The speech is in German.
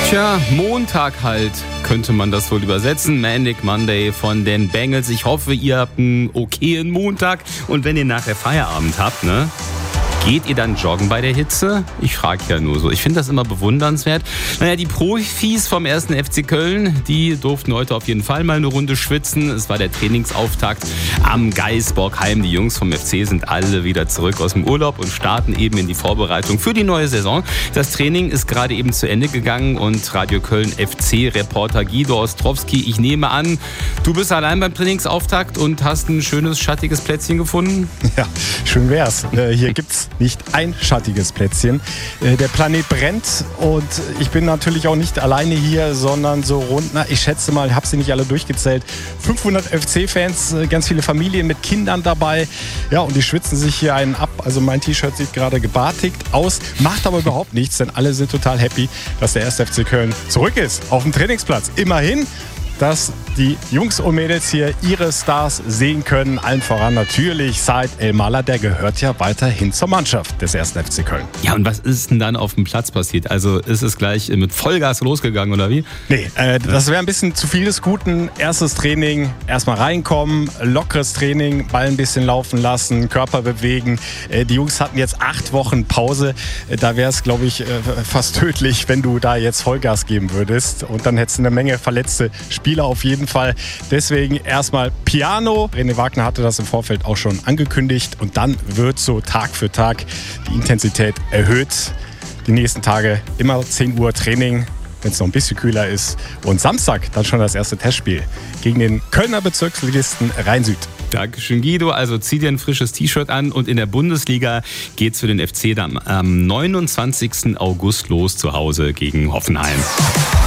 Tja, Montag halt, könnte man das wohl übersetzen. Manic Monday von den Bengals. Ich hoffe, ihr habt einen okayen Montag. Und wenn ihr nachher Feierabend habt, ne? Geht ihr dann joggen bei der Hitze? Ich frage ja nur so. Ich finde das immer bewundernswert. Naja, die Profis vom 1. FC Köln, die durften heute auf jeden Fall mal eine Runde schwitzen. Es war der Trainingsauftakt am Gaisbockheim. Die Jungs vom FC sind alle wieder zurück aus dem Urlaub und starten eben in die Vorbereitung für die neue Saison. Das Training ist gerade eben zu Ende gegangen und Radio Köln FC-Reporter Guido Ostrowski, ich nehme an, du bist allein beim Trainingsauftakt und hast ein schönes, schattiges Plätzchen gefunden? Ja, schön wär's. Hier gibt's nicht ein schattiges Plätzchen. Der Planet brennt und ich bin natürlich auch nicht alleine hier, sondern so rund, ich schätze mal, habe sie nicht alle durchgezählt, 500 FC-Fans, ganz viele Familien mit Kindern dabei. Ja, und die schwitzen sich hier einen ab. Also mein T-Shirt sieht gerade gebartigt aus, macht aber überhaupt nichts, denn alle sind total happy, dass der 1. FC Köln zurück ist auf dem Trainingsplatz. Immerhin, dass die Jungs und Mädels hier ihre Stars sehen können. Allen voran natürlich Said El-Mallah, der gehört ja weiterhin zur Mannschaft des 1. FC Köln. Ja, und was ist denn dann auf dem Platz passiert? Also ist es gleich mit Vollgas losgegangen oder wie? Nee, das wäre ein bisschen zu viel des Guten. Erstes Training, erstmal reinkommen, lockeres Training, Ball ein bisschen laufen lassen, Körper bewegen. Die Jungs hatten jetzt 8 Wochen Pause. Da wäre es, glaube ich, fast tödlich, wenn du da jetzt Vollgas geben würdest. Und dann hättest du eine Menge verletzte Spieler auf jeden Fall. Deswegen erstmal Piano. René Wagner hatte das im Vorfeld auch schon angekündigt. Und dann wird so Tag für Tag die Intensität erhöht. Die nächsten Tage immer 10 Uhr Training, wenn es noch ein bisschen kühler ist. Und Samstag dann schon das erste Testspiel gegen den Kölner Bezirksligisten Rhein-Süd. Dankeschön, Guido. Also zieh dir ein frisches T-Shirt an und in der Bundesliga geht's für den FC dann am 29. August los zu Hause gegen Hoffenheim.